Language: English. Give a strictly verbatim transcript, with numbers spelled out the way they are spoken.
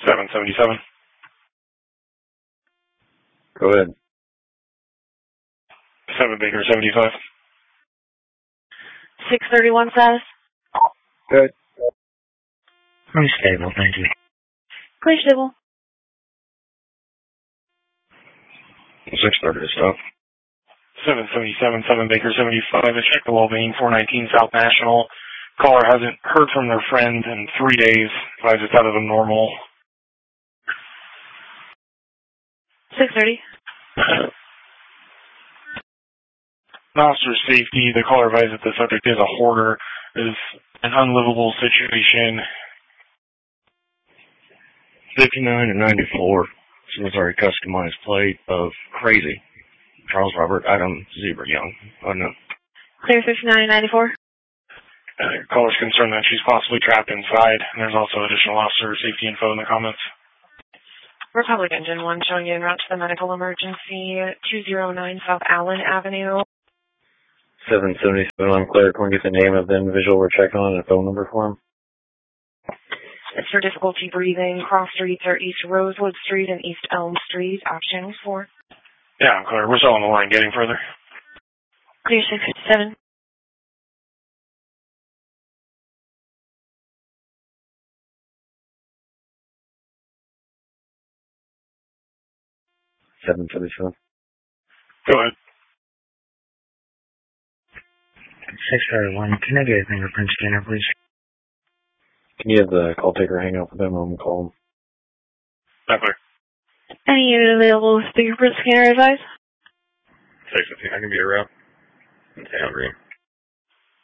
seven seventy-seven. Go ahead. seven Baker seventy-five. six thirty-one status. Good. Pretty stable, thank you. Pretty stable. six thirty to stop. seven seventy-seven, seven Baker seventy-five. I checked the well-being, four nineteen South National. Caller hasn't heard from their friend in three days. Advise it's out of the normal. six thirty. Officer safety. The caller advised that the subject is a hoarder. It is an unlivable situation. fifty-nine and ninety-four. Cemetery customized plate of Crazy. Charles Robert Adam Zebra Young. Oh no. Clear fifty-nine and ninety-four. Uh, caller's concerned that she's possibly trapped inside. And there's also additional officer safety info in the comments. Republic Engine one showing you en route to the medical emergency, two oh nine South Allen Avenue. seven seventy-seven, I'm clear. Can we get the name of the individual we're checking on and a phone number for him? It's for difficulty breathing. Cross streets are East Rosewood Street and East Elm Street. Option four. Yeah, I'm clear. We're still on the line. Getting further. Clear six fifty-seven. seven seventy-seven. Go ahead. six thirty-one, can I get a fingerprint scanner, please? Can you have the call taker hang up with them? I'm going to call him. Not clear. Any unit available with fingerprint scanner advice? six fifteen. I can be around. Okay, I'm green.